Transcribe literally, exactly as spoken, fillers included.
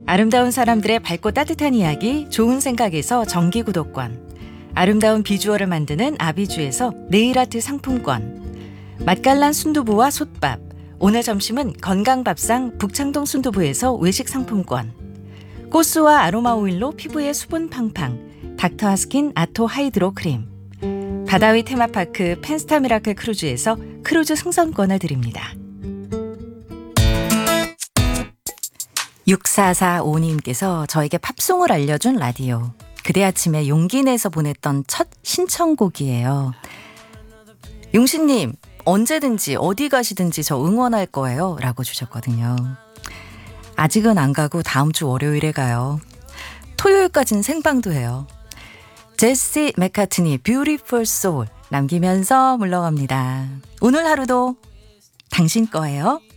아름다운 사람들의 밝고 따뜻한 이야기, 좋은 생각에서 정기 구독권, 아름다운 비주얼을 만드는 아비주에서 네일아트 상품권, 맛깔난 순두부와 솥밥, 오늘 점심은 건강밥상 북창동 순두부에서 외식 상품권, 꽃수와 아로마 오일로 피부에 수분 팡팡 닥터하스킨 아토 하이드로 크림, 바다위 테마파크 펜스타 미라클 크루즈에서 크루즈 승선권을 드립니다. 육사사오님께서 저에게 팝송을 알려준 라디오, 그대 아침에 용기 내서 보냈던 첫 신청곡이에요. 용신님, 언제든지 어디 가시든지 저 응원할 거예요 라고 주셨거든요. 아직은 안 가고 다음 주 월요일에 가요. 토요일까지는 생방도 해요. 제시 맥카트니 뷰티풀 소울 남기면서 물러갑니다. 오늘 하루도 당신 거예요.